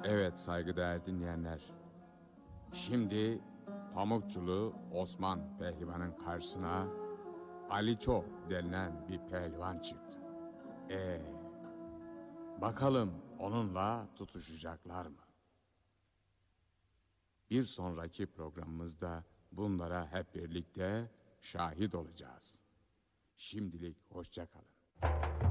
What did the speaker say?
Evet saygıdeğer dinleyenler. Şimdi Pamukçulu Osman Pehlivan'ın karşısına Aliço denilen bir pehlivan çıktı. Bakalım onunla tutuşacaklar mı? Bir sonraki programımızda bunlara hep birlikte şahit olacağız. Şimdilik hoşça kalın.